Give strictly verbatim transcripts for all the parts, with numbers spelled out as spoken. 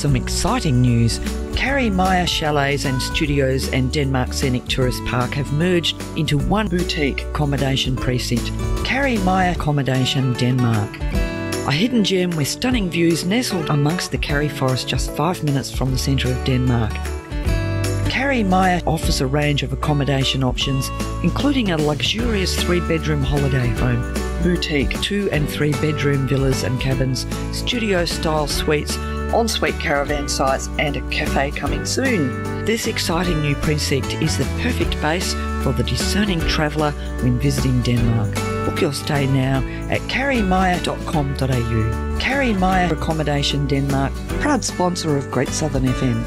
some exciting news. Carrie Meyer Chalets and Studios and Denmark Scenic Tourist Park have merged into one boutique accommodation precinct, Carrie Meyer Accommodation Denmark. A hidden gem with stunning views nestled amongst the Carrie Forest just five minutes from the centre of Denmark. Carrie Meyer offers a range of accommodation options, including a luxurious three-bedroom holiday home, boutique two and three bedroom villas and cabins, studio-style suites, ensuite caravan sites and a cafe coming soon. This exciting new precinct is the perfect base for the discerning traveller when visiting Denmark. Book your stay now at carrie meyer dot com dot a u. Carrie Meyer Accommodation Denmark, proud sponsor of Great Southern F M.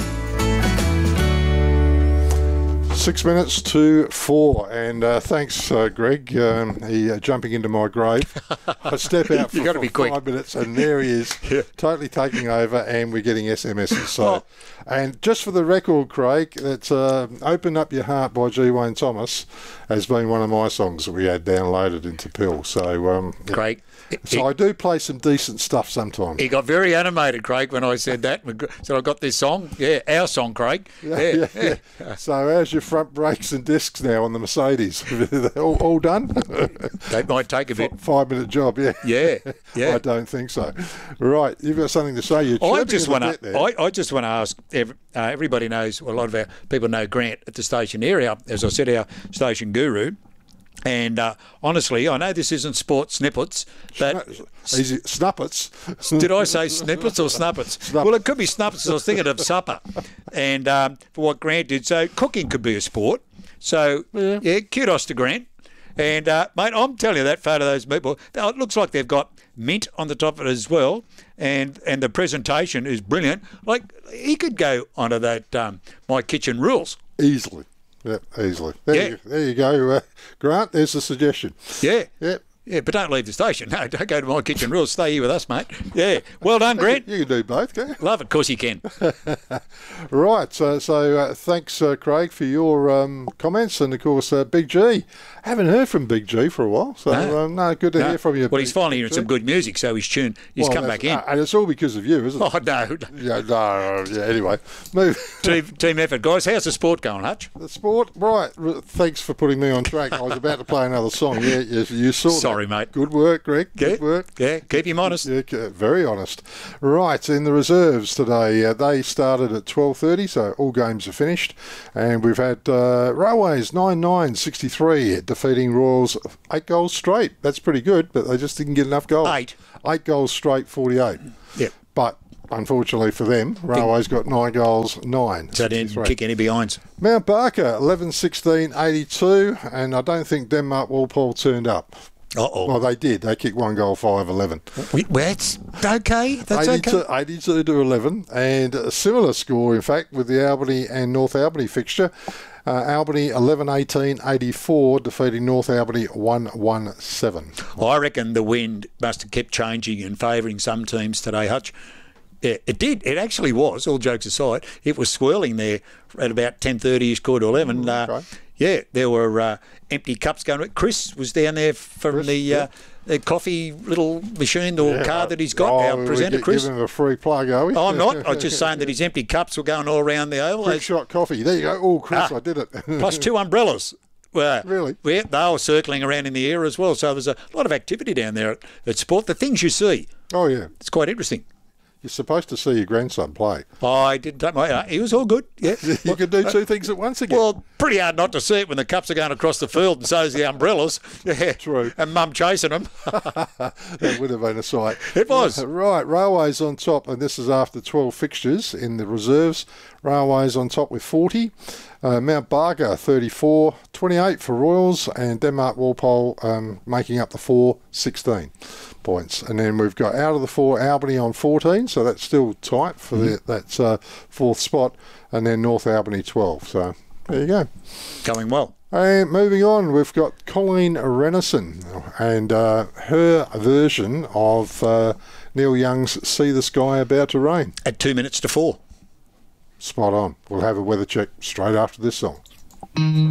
Six minutes to four, and uh, thanks, uh, Greg. Um, he uh, jumping into my grave. I step out for, for be five quick. minutes, and there he is, Yeah. totally taking over, and we're getting S M Ses. So, Oh. and just for the record, Craig, that uh, "Open Up Your Heart" by G. Wayne Thomas has been one of my songs that we had downloaded into Pill. So, um, yeah. Craig. So he, I do play some decent stuff sometimes. he got very animated, Craig, when I said that. So I got this song. Yeah, our song, Craig. Yeah, yeah, yeah. yeah. So how's your front brakes and discs now on the Mercedes? all, all done? They might take a bit. Five minute job, yeah. Yeah, yeah. I don't think so. Right, you've got something to say. You're I chirping just a want bit to. there. I, I just want to ask. Every, uh, everybody knows. Well, a lot of our people know Grant at the station area. As I said, our station guru. And uh, honestly, I know this isn't sports snippets, but Easy, snuppets. did I say snippets or snuppets? Snuppets. Well, it could be snuppets. I was thinking of supper, and um, for what Grant did. So cooking could be a sport. So Yeah. yeah, kudos to Grant. And uh, mate, I'm telling you, that photo of those people, now, it looks like they've got mint on the top of it as well, and and the presentation is brilliant. Like he could go onto that um, My Kitchen Rules. Easily. Yep, easily. There, Yeah. you, there you go, uh, Grant. There's a suggestion. Yeah. Yep. Yeah, but don't leave the station. No, don't go to My Kitchen Rules. Stay here with us, mate. Yeah. Well done, Grant. You can do both, can't you? Love it. Of course you can. Right, so, so uh, thanks, uh, Craig, for your um, comments. And, of course, uh, Big G. Haven't heard from Big G for a while. So, No. um, no, good to No. hear from you. Well, he's Big- finally Big hearing G. some good music, so he's tuned. He's Well, come that's- back in. uh, and it's all because of you, isn't it? Oh, no. Yeah, no, yeah, anyway. Move. team, team effort, guys. How's the sport going, Hutch? The sport, right. r- Thanks for putting me on track. I was about to play another song. Yeah, you, you saw that. Sorry, mate. Good work, Greg. Yeah, Good work. yeah. Keep him honest. Yeah, c- very honest. Right, in the reserves today, uh, they started at twelve thirty, so all games are finished. And we've had uh, Railways nine nine sixty-three defeating Royals eight goals straight. That's pretty good, but they just didn't get enough goals. Eight. Eight goals straight, forty-eight. Yep. But unfortunately for them, Railways got nine goals, nine. So they didn't sixty-three. kick any behinds. Mount Barker, eleven sixteen eighty-two, and I don't think Denmark Walpole turned up. Uh-oh. Well, they did. They kicked one goal, five eleven. We, well, it's okay. That's eighty-two, okay. eighty-two to eleven, and a similar score, in fact, with the Albany and North Albany fixture. Uh, Albany eleven eighteen eighty-four, defeating North Albany one one seven. I reckon the wind must have kept changing and favouring some teams today, Hutch. Yeah, it did. It actually was, all jokes aside. It was swirling there at about ten thirty-ish, quarter to eleven. Mm, Uh, okay. yeah, there were uh, empty cups going. Chris was down there from Chris, the, yeah. uh, the coffee little machine or car that he's got, Oh, our we presenter, gi- Chris. Give him a free plug, are we? Oh, I'm not. I was just saying that his empty cups were going all around the oval. Quick Those- shot coffee. There you go. Oh, Chris, Ah, I did it. Plus two umbrellas. Well, Really? Yeah, they were circling around in the air as well. So there's a lot of activity down there at, at sport. The things you see, Oh, yeah. it's quite interesting. You're supposed to see your grandson play. I did. Uh, he was all good. Yeah. You can do two things at once again. Well, pretty hard not to see it when the cups are going across the field and so's the umbrellas. Yeah. True. And Mum chasing them. That would have been a sight. It was. Right, Railways on top, and this is after twelve fixtures in the reserves. Railways on top with forty. Uh, Mount Barker, thirty-four. twenty-eight for Royals, and Denmark Walpole um, making up the four, sixteen points. And then we've got out of the four, Albany on fourteen, so that's still tight for the, that uh, fourth spot. And then North Albany, twelve. So there you go. Going well. And moving on, we've got Colleen Renison and uh, her version of uh, Neil Young's See the Sky About to Rain. At two minutes to four. Spot on. We'll have a weather check straight after this song.